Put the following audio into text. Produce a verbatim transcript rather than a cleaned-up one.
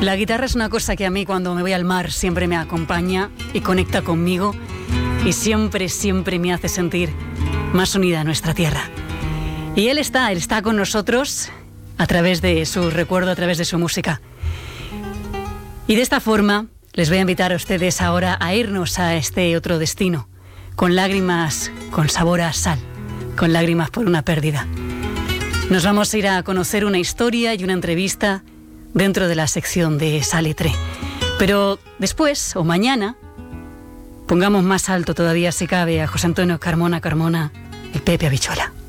La guitarra es una cosa que a mí cuando me voy al mar siempre me acompaña y conecta conmigo y siempre, siempre me hace sentir más unida a nuestra tierra. Y él está, él está con nosotros a través de su recuerdo, a través de su música. Y de esta forma les voy a invitar a ustedes ahora a irnos a este otro destino, con lágrimas, con sabor a sal, con lágrimas por una pérdida. Nos vamos a ir a conocer una historia y una entrevista dentro de la sección de Salitre. Pero después, o mañana, pongamos más alto todavía si cabe a José Antonio Carmona Carmona, el Pepe Habichuela.